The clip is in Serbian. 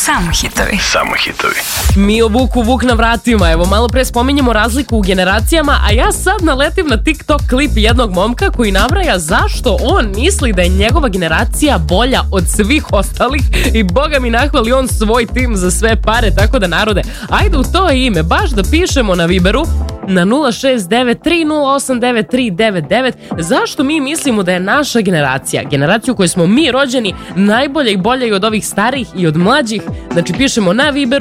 Samo hitovi. Samo hitovi. Mio Vuku, Vuk na vratima. Evo, malo pre spominjemo razliku u generacijama, a ja sad naletim na TikTok klip jednog momka koji nabraja zašto on misli da je njegova generacija bolja od svih ostalih i boga mi nahvali on svoj tim za sve pare, tako da narode, ajde u to ime, baš da pišemo na Viberu na 069308999 zašto mi mislimo da je naša generacija u kojoj smo mi rođeni najbolja i bolja i od ovih starih i od mlađih. Znači pišemo na Viberu